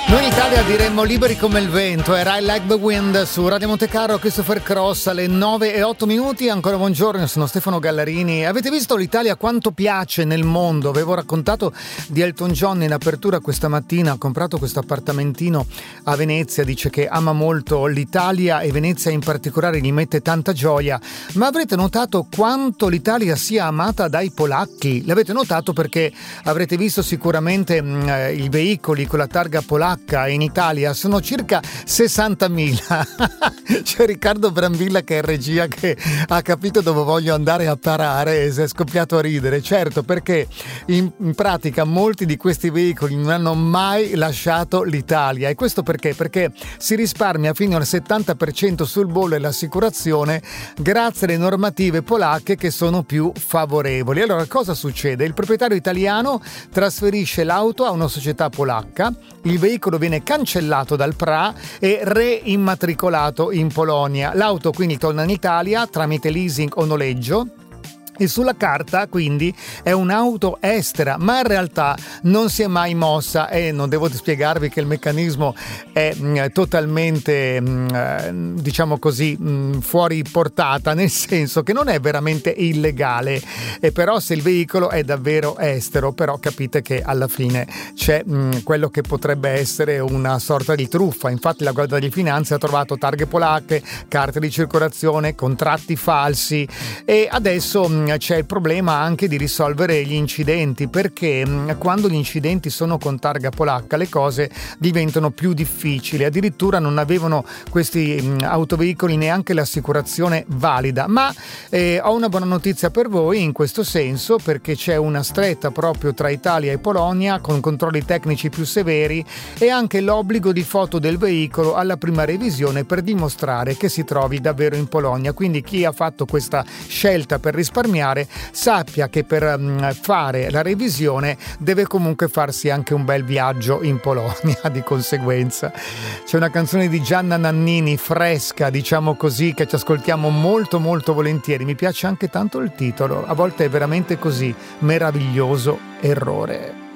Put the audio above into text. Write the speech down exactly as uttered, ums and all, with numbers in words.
Noi in Italia diremmo liberi come il vento, era I Like the Wind su Radio Monte Carlo, Christopher Cross alle nove e otto minuti. Ancora buongiorno, sono Stefano Gallarini. Avete visto l'Italia quanto piace nel mondo? Avevo raccontato di Elton John in apertura questa mattina, ha comprato questo appartamentino a Venezia, dice che ama molto l'Italia e Venezia in particolare gli mette tanta gioia. Ma avrete notato quanto l'Italia sia amata dai polacchi? L'avete notato perché avrete visto sicuramente mh, i veicoli con la targa polacca in Italia, sono circa sessantamila. C'è Riccardo Brambilla che è in regia, che ha capito dove voglio andare a parare e si è scoppiato a ridere. Certo, perché in, in pratica molti di questi veicoli non hanno mai lasciato l'Italia. E questo perché? Perché si risparmia fino al settanta per cento sul bollo e l'assicurazione grazie alle normative polacche che sono più favorevoli. Allora cosa succede? Il proprietario italiano trasferisce l'auto a una società polacca, il veicolo viene cancellato dal P R A e reimmatricolato in Polonia. L'auto quindi torna in Italia tramite leasing o noleggio e sulla carta quindi è un'auto estera, ma in realtà non si è mai mossa, e non devo spiegarvi che il meccanismo è mh, totalmente mh, diciamo così mh, fuori portata, nel senso che non è veramente illegale, e però se il veicolo è davvero estero, però capite che alla fine c'è mh, quello che potrebbe essere una sorta di truffa. Infatti la Guardia di Finanza ha trovato targhe polacche, carte di circolazione, contratti falsi, e adesso mh, c'è il problema anche di risolvere gli incidenti, perché quando gli incidenti sono con targa polacca le cose diventano più difficili. Addirittura non avevano questi autoveicoli neanche l'assicurazione valida. Ma eh, ho una buona notizia per voi in questo senso, perché c'è una stretta proprio tra Italia e Polonia con controlli tecnici più severi e anche l'obbligo di foto del veicolo alla prima revisione per dimostrare che si trovi davvero in Polonia. Quindi chi ha fatto questa scelta per risparmiare sappia che per um, fare la revisione deve comunque farsi anche un bel viaggio in Polonia. Di conseguenza c'è una canzone di Gianna Nannini fresca, diciamo così, che ci ascoltiamo molto molto volentieri. Mi piace anche tanto il titolo, a volte è veramente così: meraviglioso errore.